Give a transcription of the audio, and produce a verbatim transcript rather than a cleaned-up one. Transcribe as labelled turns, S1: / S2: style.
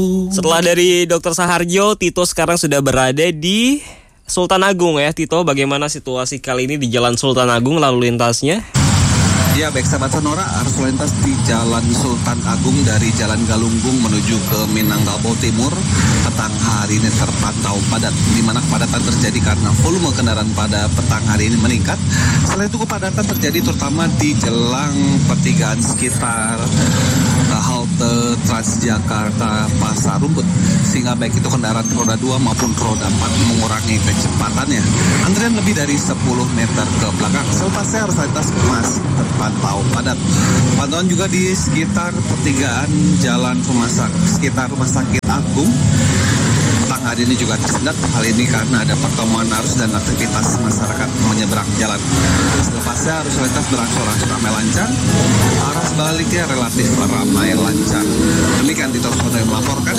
S1: Setelah dari Dokter Saharjo, Tito sekarang sudah berada di Sultan Agung ya. Tito, bagaimana situasi kali ini di Jalan Sultan Agung lalu lintasnya?
S2: Ya, baik sahabat Sonora, arus lalu lintas di Jalan Sultan Agung dari Jalan Galunggung menuju ke Minangkabau Timur petang hari ini terpantau padat, di mana kepadatan terjadi karena volume kendaraan pada petang hari ini meningkat. Selain itu kepadatan terjadi terutama di jelang pertigaan sekitar halte Transjakarta Pasar Rumput, sehingga baik itu kendaraan roda dua maupun roda empat mengurangi kecepatannya. Antrian lebih dari sepuluh meter ke belakang. Selepasnya arus lalu lintas masih terpantau padat. Pantauan juga di sekitar pertigaan jalan rumah sakit, sekitar Rumah Sakit Agung. Petang hari ini juga tersendat, hal ini karena ada pertemuan arus dan aktivitas masyarakat menyeberang jalan. Selepasnya arus lalu lintas berangsur-angsur ramai lancar, arah sebaliknya relatif ramai lancar. Demikian Tito Sono yang melaporkan.